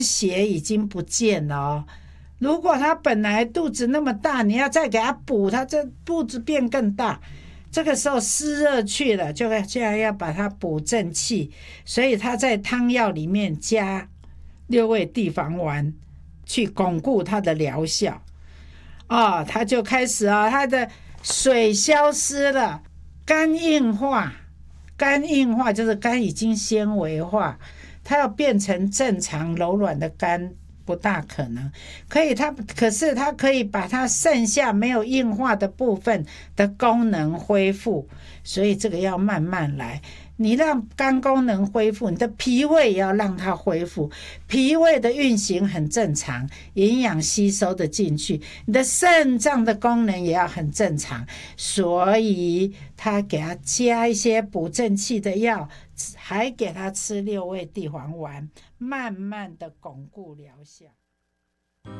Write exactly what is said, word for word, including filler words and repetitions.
血已经不见了哦。如果他本来肚子那么大，你要再给他补，他这肚子变更大。这个时候湿热去了，就要就要把它补正气，所以他在汤药里面加六味地黄丸，去巩固它的疗效。哦，他就开始啊、哦，他的水消失了，肝硬化，肝硬化就是肝已经纤维化，它要变成正常柔软的肝不大可能。可以它可是它可以把它剩下没有硬化的部分的功能恢复，所以这个要慢慢来。你让肝功能恢复，你的脾胃也要让它恢复，脾胃的运行很正常，营养吸收的进去，你的肾脏的功能也要很正常，所以他给他加一些补正气的药，还给他吃六味地黄丸，慢慢的巩固疗效。